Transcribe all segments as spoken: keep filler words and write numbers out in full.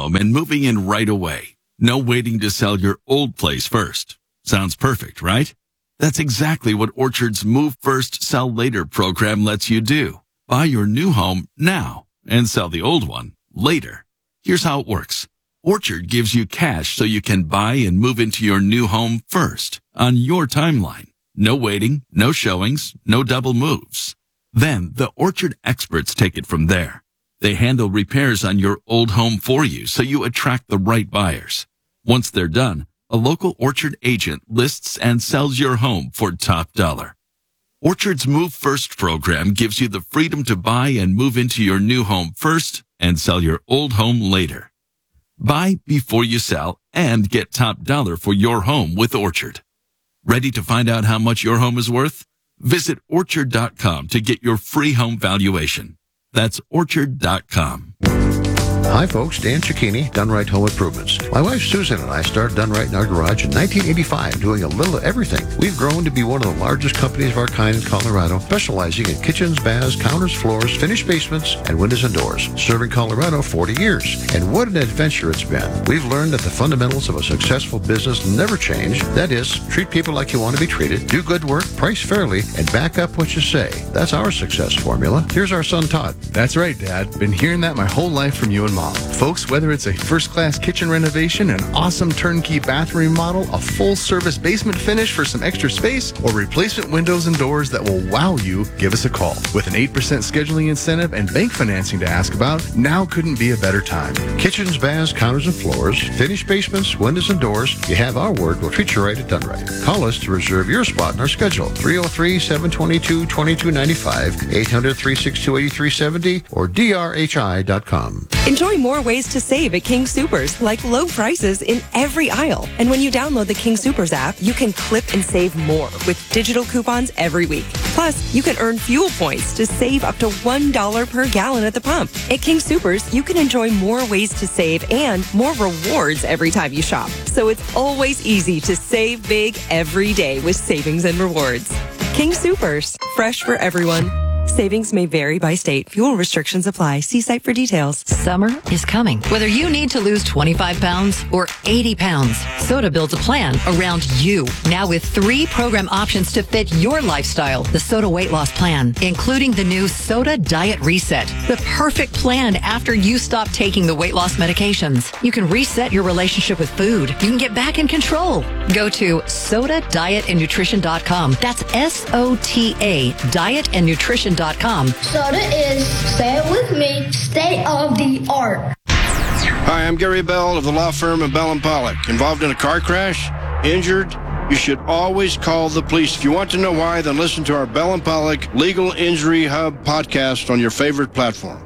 home and moving in right away. No waiting to sell your old place first. Sounds perfect, right? That's exactly what Orchard's Move First, Sell Later program lets you do. Buy your new home now and sell the old one later. Here's how it works. Orchard gives you cash so you can buy and move into your new home first on your timeline. No waiting, no showings, no double moves. Then the Orchard experts take it from there. They handle repairs on your old home for you so you attract the right buyers. Once they're done, a local Orchard agent lists and sells your home for top dollar. Orchard's Move First program gives you the freedom to buy and move into your new home first and sell your old home later. Buy before you sell and get top dollar for your home with Orchard. Ready to find out how much your home is worth? Visit orchard dot com to get your free home valuation. That's orchard dot com. Hi folks, Dan Cicchini, Done Right Home Improvements. My wife Susan and I started Done Right in our garage in nineteen eighty-five, doing a little of everything. We've grown to be one of the largest companies of our kind in Colorado, specializing in kitchens, baths, counters, floors, finished basements, and windows and doors. Serving Colorado forty years. And what an adventure it's been. We've learned that the fundamentals of a successful business never change. That is, treat people like you want to be treated, do good work, price fairly, and back up what you say. That's our success formula. Here's our son Todd. That's right, Dad. Been hearing that my whole life from you and Mom. Folks, whether it's a first-class kitchen renovation, an awesome turnkey bathroom model, a full-service basement finish for some extra space, or replacement windows and doors that will wow you, give us a call. With an eight percent scheduling incentive and bank financing to ask about, now couldn't be a better time. Kitchens, baths, counters, and floors, finished basements, windows, and doors. You have our word. We'll treat you right at Done Right. Call us to reserve your spot in our schedule. three oh three, seven two two, two two nine five, eight hundred, three six two, eight three seven zero, or D R H I dot com. Enjoy more ways to save at King Soopers, like low prices in every aisle. And when you download the King Soopers app, you can clip and save more with digital coupons every week. Plus, you can earn fuel points to save up to one dollar per gallon at the pump. At King Soopers, you can enjoy more ways to save and more rewards every time you shop. So it's always easy to save big every day with savings and rewards. King Soopers, fresh for everyone. Savings may vary by state. Fuel restrictions apply. See site for details. Summer is coming. Whether you need to lose twenty-five pounds or eighty pounds, Soda builds a plan around you. Now with three program options to fit your lifestyle. The Soda Weight Loss Plan, including the new Soda Diet Reset. The perfect plan after you stop taking the weight loss medications. You can reset your relationship with food. You can get back in control. Go to soda diet and nutrition dot com. That's S O T A, diet and nutrition dot com. Soda is, say it with me, state of the art. Hi, I'm Gary Bell of the law firm of Bell and Pollock. Involved in a car crash? Injured? You should always call the police. If you want to know why, then listen to our Bell and Pollock Legal Injury Hub podcast on your favorite platform.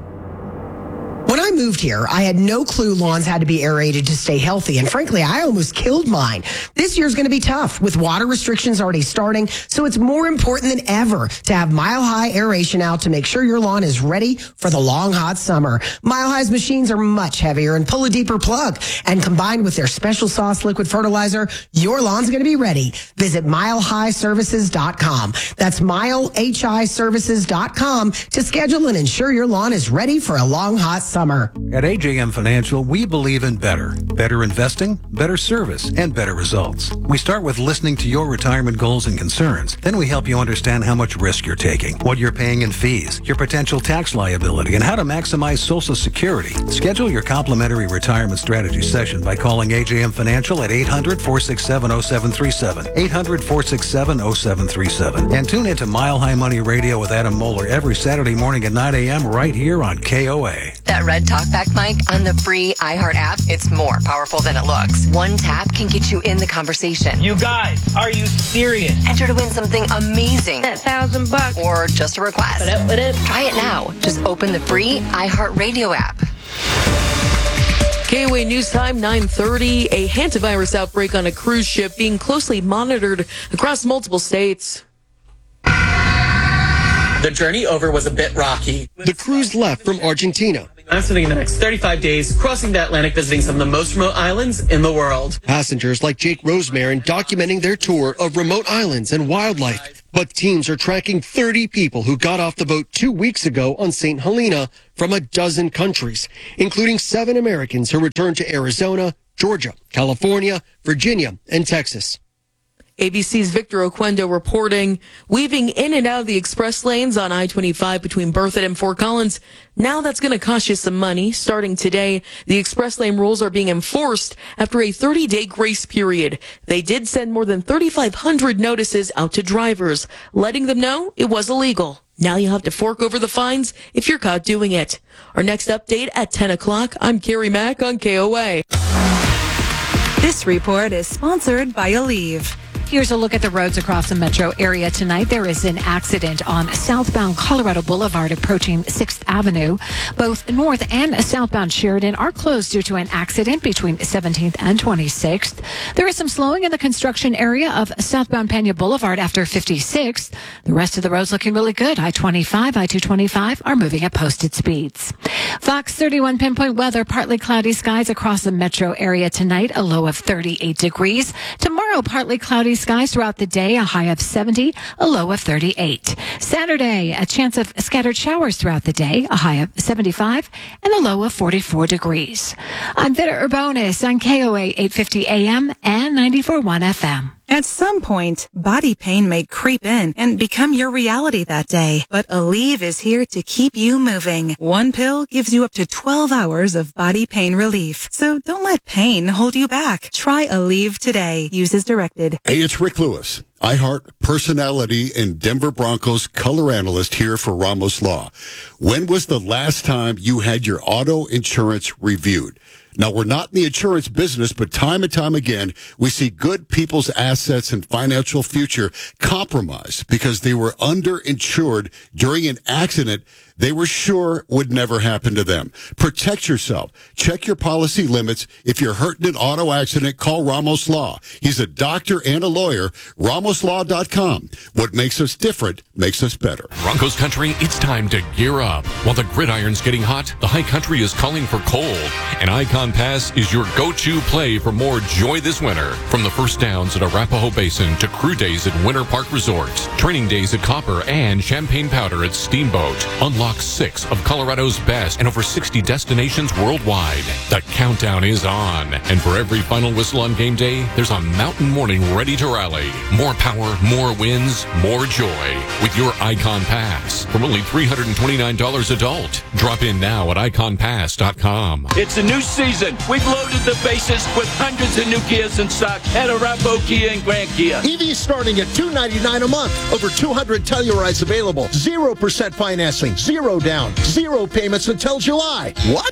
When I moved here, I had no clue lawns had to be aerated to stay healthy. And frankly, I almost killed mine. This year's going to be tough with water restrictions already starting. So it's more important than ever to have Mile High aeration out to make sure your lawn is ready for the long, hot summer. Mile High's machines are much heavier and pull a deeper plug. And combined with their special sauce liquid fertilizer, your lawn's going to be ready. Visit mile high services dot com. That's mile high services dot com to schedule and ensure your lawn is ready for a long, hot summer. At A J M Financial, we believe in better. Better investing, better service, and better results. We start with listening to your retirement goals and concerns. Then we help you understand how much risk you're taking, what you're paying in fees, your potential tax liability, and how to maximize Social Security. Schedule your complimentary retirement strategy session by calling A J M Financial at eight hundred, four six seven, oh seven three seven, eight hundred, four six seven, oh seven three seven. And tune into Mile High Money Radio with Adam Moeller every Saturday morning at nine a.m. right here on K O A. That red talkback mic on the free iHeart app, it's more powerful than it looks. One tap can get you in the conversation. You guys, are you serious? Enter to win something amazing. That thousand bucks. Or just a request. What up, what up? Try it now. Just open the free iHeart Radio app. K O A News Time, nine thirty. A hantavirus outbreak on a cruise ship being closely monitored across multiple states. The journey over was a bit rocky. The cruise left from Argentina. I'm spending the next thirty-five days crossing the Atlantic, visiting some of the most remote islands in the world. Passengers like Jake Rosemarin documenting their tour of remote islands and wildlife. But teams are tracking thirty people who got off the boat two weeks ago on Saint Helena from a dozen countries, including seven Americans who returned to Arizona, Georgia, California, Virginia, and Texas. A B C's Victor Oquendo reporting, weaving in and out of the express lanes on I twenty-five between Berthoud and Fort Collins. Now that's going to cost you some money. Starting today, the express lane rules are being enforced after a thirty-day grace period. They did send more than thirty-five hundred notices out to drivers, letting them know it was illegal. Now you'll have to fork over the fines if you're caught doing it. Our next update at ten o'clock. I'm Carrie Mack on K O A. This report is sponsored by Aleve. Here's a look at the roads across the metro area tonight. There is an accident on southbound Colorado Boulevard approaching sixth Avenue. Both north and southbound Sheridan are closed due to an accident between seventeenth and twenty-sixth. There is some slowing in the construction area of southbound Pena Boulevard after fifty-sixth. The rest of the roads looking really good. I twenty-five, I two twenty-five are moving at posted speeds. Fox thirty-one pinpoint weather, partly cloudy skies across the metro area tonight, a low of thirty-eight degrees. Tomorrow, partly cloudy skies throughout the day, a high of seventy, a low of thirty-eight. Saturday, a chance of scattered showers throughout the day, a high of seventy-five, and a low of forty-four degrees. I'm Vida Urbonis on K O A eight fifty A M and ninety-four point one F M. At some point, body pain may creep in and become your reality that day. But Aleve is here to keep you moving. One pill gives you up to twelve hours of body pain relief. So don't let pain hold you back. Try Aleve today. Use as directed. Hey, it's Rick Lewis, iHeart personality and Denver Broncos color analyst here for Ramos Law. When was the last time you had your auto insurance reviewed? Now, we're not in the insurance business, but time and time again, we see good people's assets and financial future compromised because they were underinsured during an accident they were sure would never happen to them. Protect yourself. Check your policy limits. If you're hurt in an auto accident, call Ramos Law. He's a doctor and a lawyer. Ramos Law dot com. What makes us different makes us better. Broncos country, it's time to gear up. While the gridiron's getting hot, the high country is calling for cold. And Icon Pass is your go-to play for more joy this winter. From the first downs at Arapahoe Basin to crew days at Winter Park Resorts, training days at Copper, and champagne powder at Steamboat. Unlock six of Colorado's best and over sixty destinations worldwide. The countdown is on. And for every final whistle on game day, there's a mountain morning ready to rally. More power, more wins, more joy with your Icon Pass from only three hundred twenty-nine dollars adult. Drop in now at icon pass dot com. It's a new season. We've loaded the bases with hundreds of new Kias in stock at Arapahoe Kia and Grand Kia. E Vs starting at two hundred ninety-nine dollars a month. Over two hundred Tellurides available. zero percent financing. Zero down. Zero payments until July. What?